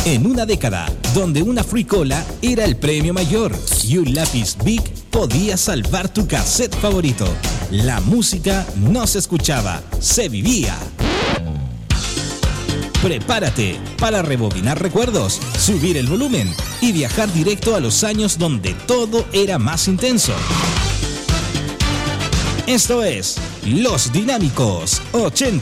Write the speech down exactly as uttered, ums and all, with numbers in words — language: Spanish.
En una década donde una fricola era el premio mayor y un lápiz Bic podía salvar tu cassette favorito, la música no se escuchaba, se vivía. Prepárate para rebobinar recuerdos, subir el volumen y viajar directo a los años donde todo era más intenso. Esto es Los Dinámicos ochenta.